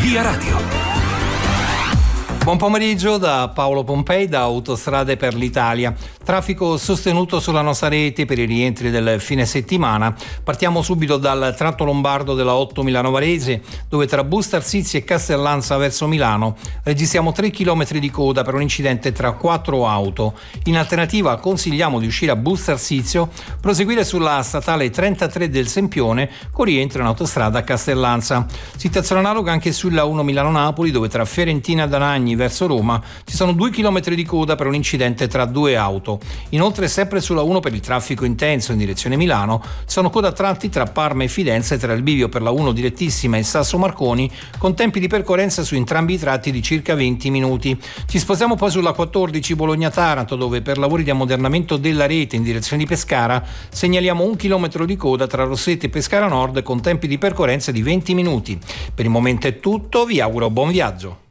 Via Radio. Buon pomeriggio da Paolo Pompei da Autostrade per l'Italia. Traffico sostenuto sulla nostra rete per i rientri del fine settimana. Partiamo subito dal tratto lombardo della 8 Milano Varese, dove tra Busto Arsizio e Castellanza verso Milano registriamo 3 km di coda per un incidente tra 4 auto. In alternativa consigliamo di uscire a Busto Arsizio, proseguire sulla statale 33 del Sempione con rientro in autostrada a Castellanza. Situazione analoga anche sulla 1 Milano-Napoli, dove tra Fiorentina e Danagni verso Roma ci sono 2 km di coda per un incidente tra 2 auto. Inoltre, sempre sulla 1 per il traffico intenso in direzione Milano, sono coda a tratti tra Parma e Fidenza e tra il bivio per la 1 direttissima e Sasso Marconi, con tempi di percorrenza su entrambi i tratti di circa 20 minuti. Ci spostiamo poi sulla 14 Bologna-Taranto, dove per lavori di ammodernamento della rete in direzione di Pescara segnaliamo 1 chilometro di coda tra Rossetti e Pescara Nord con tempi di percorrenza di 20 minuti. Per il momento è tutto, vi auguro buon viaggio.